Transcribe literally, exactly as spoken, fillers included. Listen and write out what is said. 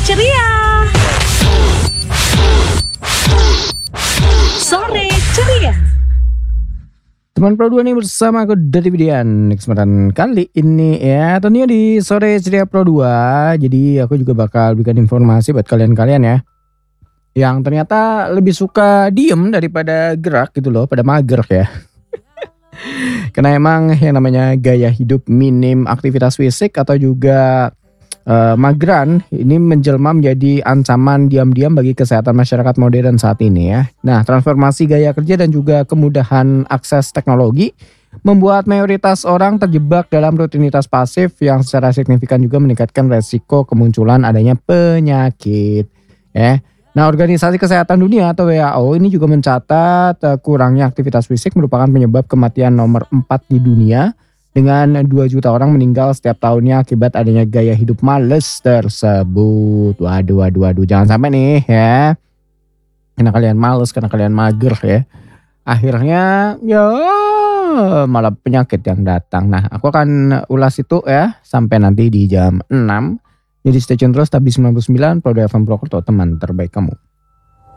ceria. Sore ceria. Teman Pro dua nih bersama aku dari Widian. Kesempatan kali ini ya tentunya di Sore Ceria Pro dua. Jadi aku juga bakal berikan informasi buat kalian-kalian ya, yang ternyata lebih suka diem daripada gerak gitu loh, pada mager ya. Karena emang yang namanya gaya hidup minim aktivitas fisik atau juga uh, mageran ini menjelma menjadi ancaman diam-diam bagi kesehatan masyarakat modern saat ini ya. Nah, transformasi gaya kerja dan juga kemudahan akses teknologi membuat mayoritas orang terjebak dalam rutinitas pasif yang secara signifikan juga meningkatkan resiko kemunculan adanya penyakit ya. Nah, Organisasi Kesehatan Dunia atau W H O ini juga mencatat uh, kurangnya aktivitas fisik merupakan penyebab kematian nomor empat di dunia dengan dua juta orang meninggal setiap tahunnya akibat adanya gaya hidup males tersebut. Waduh, waduh, waduh, jangan sampai nih ya. Karena kalian males, karena kalian mager ya. Akhirnya ya malah penyakit yang datang. Nah, aku akan ulas itu ya sampai nanti di jam enam. Jadi stay tune terus, Tabis sembilan puluh sembilan, Pro dua F M Purwokerto, teman terbaik kamu.